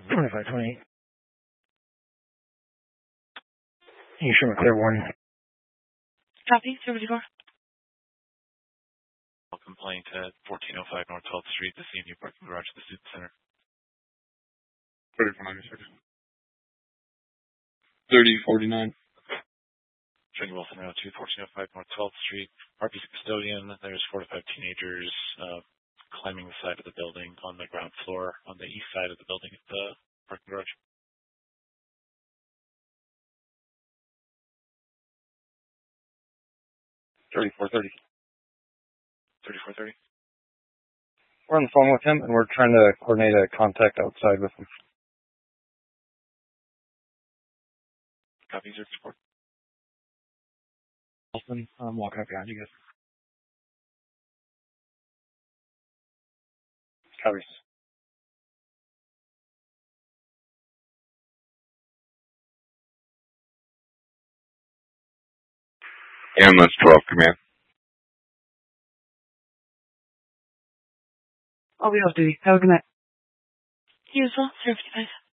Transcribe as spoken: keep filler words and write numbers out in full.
twenty-five twenty-eight. You show me clear one. Copy, seventy-four. Complaint at fourteen oh five North twelfth Street, the C M U parking garage at the Student Center. thirty-four ninety-six. thirty forty-nine. Training Wilson Route two, fourteen oh five North twelfth Street. R P C custodian, there's four to five teenagers uh, climbing the side of the building on the ground floor on the east side of the building at the parking garage. thirty-four thirty. thirty-four thirty. We're on the phone with him, and we're trying to coordinate a contact outside with him. Copy, zero support. Wilson, I'm walking up behind you guys. Copies. Ambulance twelve, command. I'll be off duty. Have a good night. You as well, zero fifty-five.